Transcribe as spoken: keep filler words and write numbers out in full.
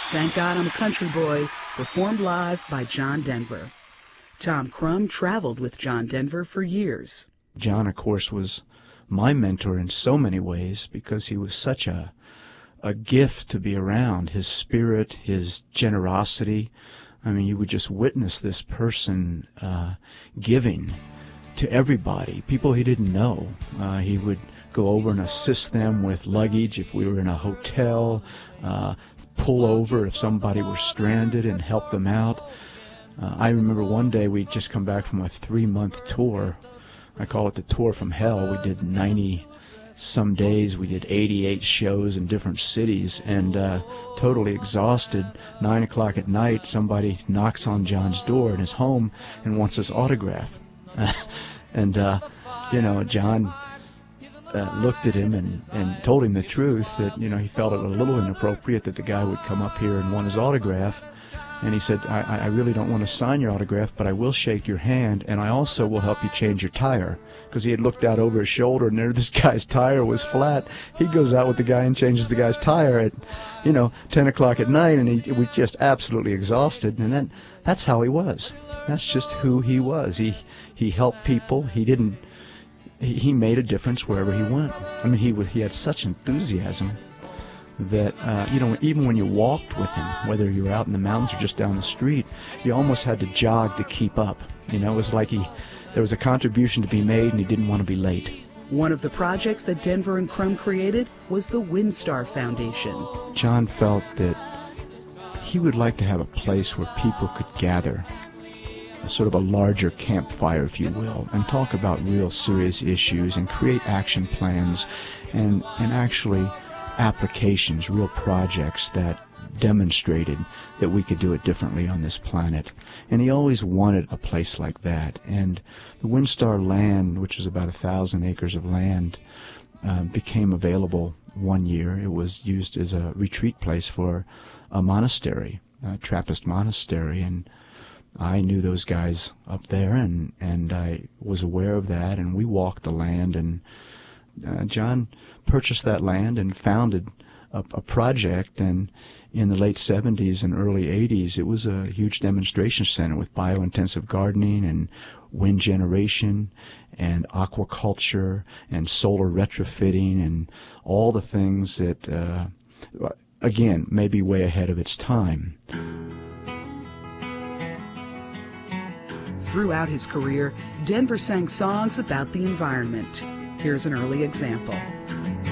Thank God I'm a Country Boy, performed live by John Denver. Tom Crum traveled with John Denver for years. John, of course, was my mentor in so many ways because he was such a a gift to be around. His spirit, his generosity. I mean, you would just witness this person uh, giving to everybody, people he didn't know. Uh, he would go over and assist them with luggage if we were in a hotel, uh, pull over if somebody were stranded and help them out. Uh, I remember one day we'd just come back from a three-month tour. I call it the tour from hell. We did ninety some days. We did eighty-eight shows in different cities, and uh, totally exhausted. Nine o'clock at night, somebody knocks on John's door in his home and wants his autograph. and uh, you know, John uh, looked at him and, and told him the truth, that you know he felt it a little inappropriate that the guy would come up here and want his autograph. And he said, I, I really don't want to sign your autograph, but I will shake your hand, and I also will help you change your tire. Because he had looked out over his shoulder, and there this guy's tire was flat. He goes out with the guy and changes the guy's tire at, you know, ten o'clock at night, and he was just absolutely exhausted. And then that's how he was. That's just who he was. He he helped people. He didn't. He, he made a difference wherever he went. I mean, he he had such enthusiasm that, uh, you know, even when you walked with him, whether you were out in the mountains or just down the street, you almost had to jog to keep up. You know, it was like he, there was a contribution to be made and he didn't want to be late. One of the projects that Denver and Crum created was the WinStar Foundation. John felt that he would like to have a place where people could gather, a sort of a larger campfire, if you will, and talk about real serious issues and create action plans and, and actually applications, real projects that demonstrated that we could do it differently on this planet. And he always wanted a place like that. And the WinStar land, which was about a thousand acres of land, uh, became available one year. It was used as a retreat place for a monastery, a Trappist monastery. And I knew those guys up there, and, and I was aware of that, and we walked the land, and Uh, John purchased that land and founded a, a project, and in the late seventies and early eighties it was a huge demonstration center with biointensive gardening and wind generation and aquaculture and solar retrofitting and all the things that, uh, again, may be way ahead of its time. Throughout his career, Denver sang songs about the environment. Here's an early example.